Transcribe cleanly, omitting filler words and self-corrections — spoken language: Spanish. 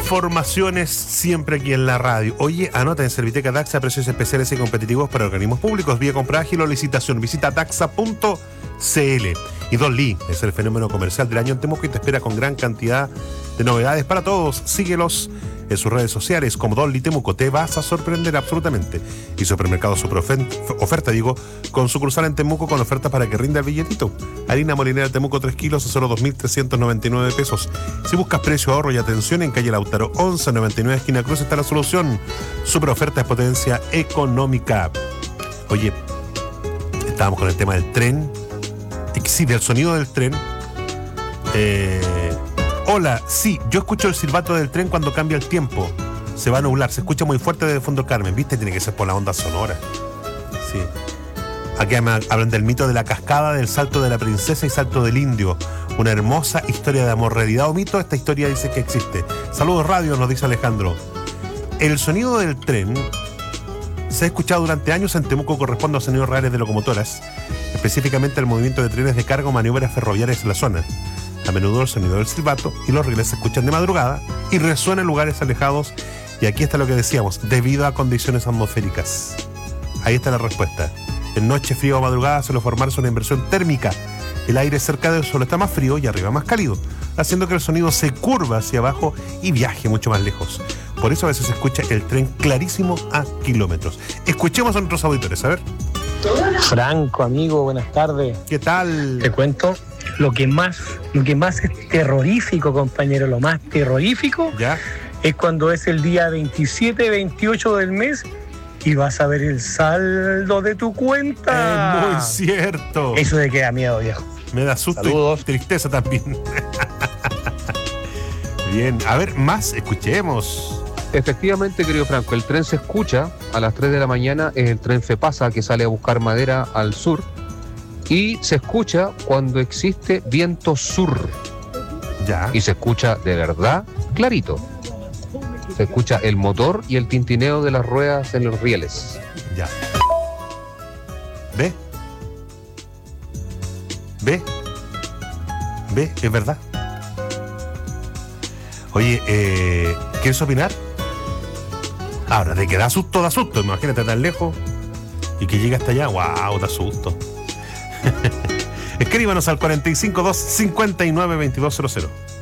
Informaciones siempre aquí en la radio. Oye, anota en Serviteca Taxa precios especiales y competitivos para organismos públicos. Vía compra ágil o licitación. Visita taxa.cl. Y Don Lee es el fenómeno comercial del año en Temuco y te espera con gran cantidad de novedades para todos. Síguelos en sus redes sociales como Don Lee Temuco. Te vas a sorprender absolutamente. Y Supermercado Super Oferta, con sucursal en Temuco con ofertas para que rinda el billetito. Harina molinera Temuco 3 kilos a solo 2.399 pesos. Si buscas precio, ahorro y atención, en calle Lautaro 1199 esquina Cruz está la solución. Super Oferta es potencia económica. Oye, estábamos con el tema del tren. Sí, del sonido del tren. Hola, sí, yo escucho el silbato del tren cuando cambia el tiempo. Se va a nublar, se escucha muy fuerte desde Fondo Carmen, ¿viste? Tiene que ser por la onda sonora. Sí. Aquí hablan del mito de la cascada, del salto de la princesa y salto del indio. Una hermosa historia de amor, realidad o mito. Esta historia dice que existe. Saludos radio, nos dice Alejandro. El sonido del tren se ha escuchado durante años en Temuco, corresponde a sonidos reales de locomotoras, específicamente el movimiento de trenes de carga o maniobras ferroviarias en la zona. A menudo el sonido del silbato y los rieles se escuchan de madrugada y resuena en lugares alejados. Y aquí está lo que decíamos, debido a condiciones atmosféricas. Ahí está la respuesta. En noche frío o madrugada suele formarse una inversión térmica. El aire cerca del suelo está más frío y arriba más cálido, haciendo que el sonido se curva hacia abajo y viaje mucho más lejos. Por eso a veces se escucha el tren clarísimo a kilómetros. Escuchemos a nuestros auditores, a ver. Franco, amigo, buenas tardes. ¿Qué tal? Te cuento lo que más es terrorífico, compañero, lo más terrorífico ¿Ya? Es cuando es el día 27, 28 del mes y vas a ver el saldo de tu cuenta. Es muy cierto. Eso de que da miedo, viejo. Me da susto. Saludos. Y tristeza también. Bien, a ver, más, escuchemos. Efectivamente, querido Franco, el tren se escucha a las 3 de la mañana, es el tren FEPASA que sale a buscar madera al sur, y se escucha cuando existe viento sur. Ya. Y se escucha de verdad clarito. Se escucha el motor y el tintineo de las ruedas en los rieles. Ya. ¿Ve? ¿Ve? ¿Ve? Es verdad. Oye, ¿quieres opinar? Ahora, de que da susto, imagínate tan lejos y que llegue hasta allá, wow, da susto. Escríbanos al 452 59 2200.